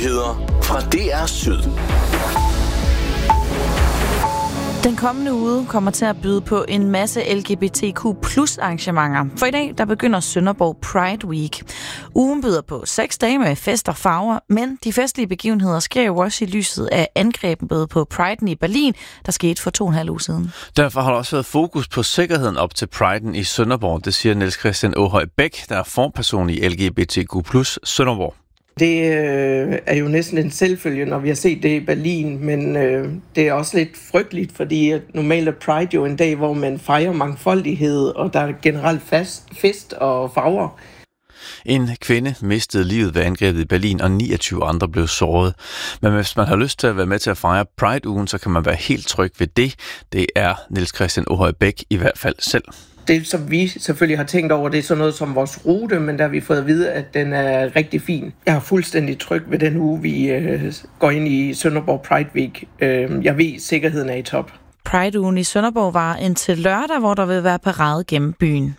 Nyheder fra DR Syd. Den kommende uge kommer til at byde på en masse LGBTQ+ arrangementer. For i dag, der begynder Sønderborg Pride Week. Ugen byder på 6 dage med fest og farver, men de festlige begivenheder sker jo også i lyset af angrebet på Pride'en i Berlin, der skete for 2,5 uger siden. Derfor har der også været fokus på sikkerheden op til Pride'en i Sønderborg. Det siger Niels Christian Åhøj Bæk, der er forperson i LGBTQ+ Sønderborg. Det er jo næsten en selvfølge, når vi har set det i Berlin, men det er også lidt frygteligt, fordi normalt er Pride jo en dag, hvor man fejrer mangfoldighed, og der er generelt fest og farver. En kvinde mistede livet ved angrebet i Berlin, og 29 andre blev såret. Men hvis man har lyst til at være med til at fejre Pride-ugen, så kan man være helt tryg ved det. Det er Niels Christian Åhøj Bæk i hvert fald selv. Det, som vi selvfølgelig har tænkt over, det er sådan noget som vores rute, men der har vi fået at vide, at den er rigtig fin. Jeg er fuldstændig tryg ved den uge, vi går ind i Sønderborg Pride Week. Jeg ved, at sikkerheden er i top. Pride-ugen i Sønderborg var indtil lørdag, hvor der vil være parade gennem byen.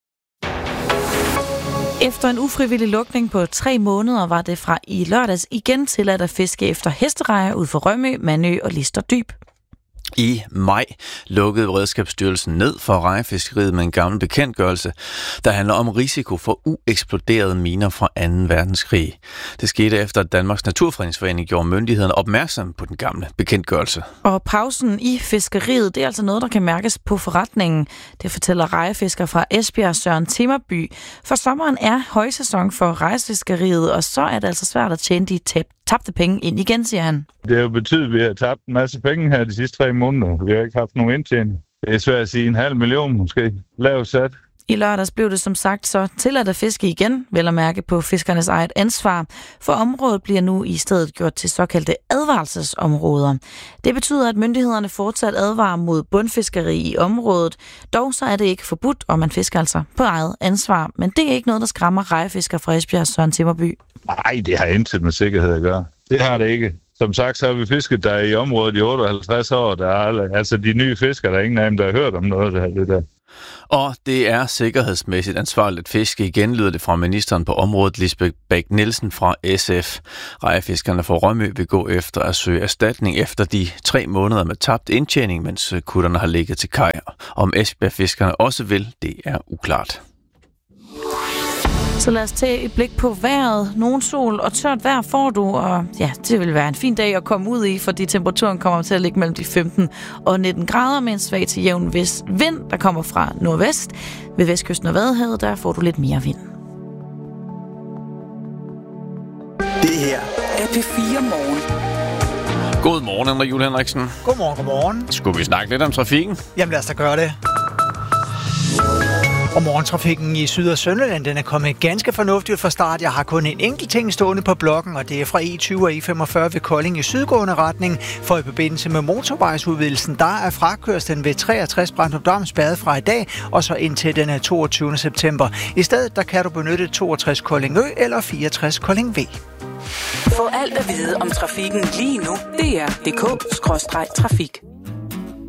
Efter en ufrivillig lukning på 3 måneder var det fra i lørdags igen tilladt at fiske efter hesterejer ud for Rømø, Mandø og Lister Dyb. I maj lukkede Beredskabsstyrelsen ned for rejefiskeriet med en gammel bekendtgørelse, der handler om risiko for ueksploderede miner fra 2. verdenskrig. Det skete efter, at Danmarks Naturfredningsforening gjorde myndighederne opmærksom på den gamle bekendtgørelse. Og pausen i fiskeriet, det er altså noget, der kan mærkes på forretningen. Det fortæller rejefisker fra Esbjerg, Søren Timmerby. For sommeren er højsæson for rejefiskeriet, og så er det altså svært at tjene de tabte penge ind igen, siger han. Det har jo betydet, at vi har tabt en masse penge her de sidste 3 måneder. Vi har ikke haft nogen indtjening. Det er svært at sige 500.000 måske. Lavt sat. I lørdags blev det som sagt så tilladt at fiske igen, vel at mærke på fiskernes eget ansvar, for området bliver nu i stedet gjort til såkaldte advarselsområder. Det betyder, at myndighederne fortsat advarer mod bundfiskeri i området, dog så er det ikke forbudt, og man fisker altså på eget ansvar, men det er ikke noget, der skræmmer rejefisker fra Esbjerg, Søren Timmerby. Nej, det har intet med sikkerhed at gøre. Det har det ikke. Som sagt, så har vi fisket der i området i 58 år. Der er altså de nye fiskere, der er ingen af dem, der har hørt om noget af det der. Og det er sikkerhedsmæssigt ansvarligt at fiske igen, lyder det fra ministeren på området, Lisbeth Bech-Nielsen fra SF. Rejefiskerne fra Rømø vil gå efter at søge erstatning efter de 3 måneder med tabt indtjening, mens kutterne har ligget til kaj. Om Esbjerg-fiskerne også vil, det er uklart. Så lad os tage et blik på vejret. Nogen sol og tørt vejr får du, og ja, det vil være en fin dag at komme ud i, fordi temperaturen kommer til at ligge mellem de 15 og 19 grader med en svag til jævn vind, der kommer fra nordvest. Ved vestkysten og Vadehavet, der får du lidt mere vind. Det her er P4 Morgen. God morgen, Henrik Juhl Henriksen. Godmorgen. Skulle vi snakke lidt om trafikken? Jamen lad os da gøre det. Og morgentrafikken i Syd- og Sønderland, den er kommet ganske fornuftigt fra start. Jeg har kun en enkelt ting stående på blokken, og det er fra E20 og E45 ved Kolding i sydgående retning. For i forbindelse med motorvejsudvidelsen, der er frakørslen ved 63 Bramdrupdam spærret fra i dag, og så indtil den 22. september. I stedet der kan du benytte 62 Kolding Ø eller 64 Kolding V. Få alt at vide om trafikken lige nu. DR.dk/trafik.